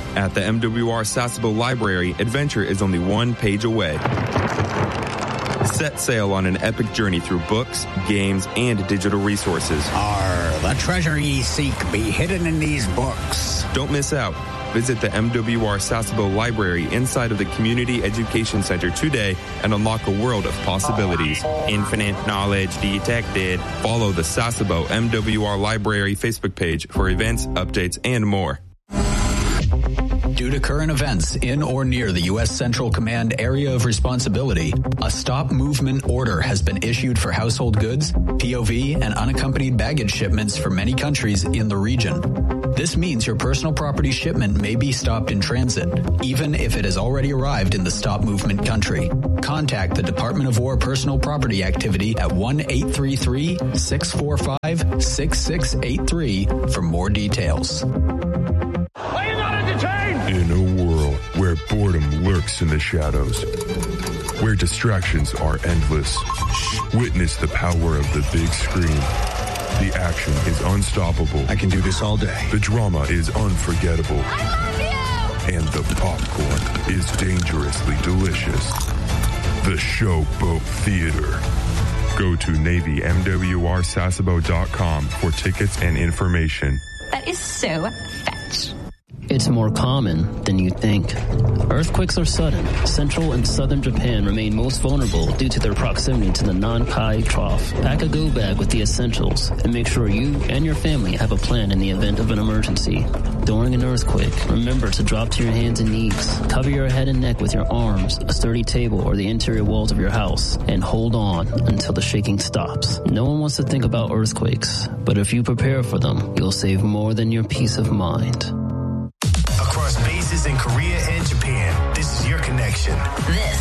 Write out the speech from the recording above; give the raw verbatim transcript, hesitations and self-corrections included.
At the M W R Sasebo Library, adventure is only one page away. Set sail on an epic journey through books, games, and digital resources. Arr, the treasure ye seek be hidden in these books. Don't miss out. Visit the M W R Sasebo Library inside of the Community Education Center today and unlock a world of possibilities. Infinite knowledge detected. Follow the Sasebo M W R Library Facebook page for events, updates, and more. Due to current events in or near the U S Central Command area of responsibility, a stop movement order has been issued for household goods, P O V, and unaccompanied baggage shipments for many countries in the region. This means your personal property shipment may be stopped in transit, even if it has already arrived in the stop movement country. Contact the Department of War Personal Property Activity at one eight three three, six four five, six six eight three for more details. In a world where boredom lurks in the shadows, where distractions are endless, witness the power of the big screen. The action is unstoppable. I can do this all day. The drama is unforgettable. I love you! And the popcorn is dangerously delicious. The Showboat Theater. Go to Navy M W R Sasebo dot com for tickets and information. That is so fetch. It's more common than you think. Earthquakes are sudden. Central and southern Japan remain most vulnerable due to their proximity to the Nankai Trough. Pack a go bag with the essentials and make sure you and your family have a plan in the event of an emergency. During an earthquake, remember to drop to your hands and knees. Cover your head and neck with your arms, a sturdy table, or the interior walls of your house, and hold on until the shaking stops. No one wants to think about earthquakes, but if you prepare for them, you'll save more than your peace of mind. Across bases in Korea and Japan, this is your connection. This